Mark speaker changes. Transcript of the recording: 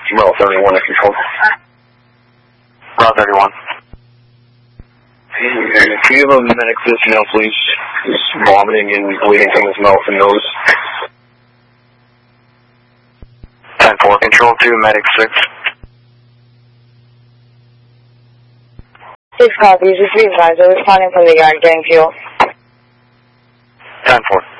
Speaker 1: Raw 31 at control.
Speaker 2: Raw 31.
Speaker 1: Can you have a medic for this male, please? He's vomiting and bleeding from his mouth and nose.
Speaker 2: 10-4, control 2, medic 6.
Speaker 3: 6 copies, this is advisor responding from the yard getting fuel.
Speaker 2: 10-4.